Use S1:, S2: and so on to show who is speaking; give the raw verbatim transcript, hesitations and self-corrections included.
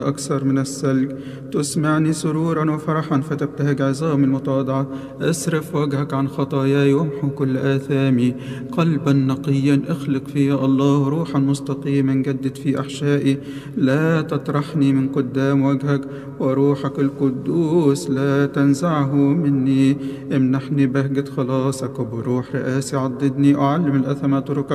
S1: أكثر من الثلج، تسمعني سرورا وفرحا فتبتهج عظامي المتواضعة. اصرف وجهك عن خطاياي وامحو كل آثامي. قلبا نقيا اخلق في الله، روحا مستقيما جدد في أحشائي. لا تطرحني من قدام وجهك، وروحك القدوس لا تنزعه مني. امنحني بهجة خلاصك، وبروح رئاسي عضدني. أعلم الأثم طرقك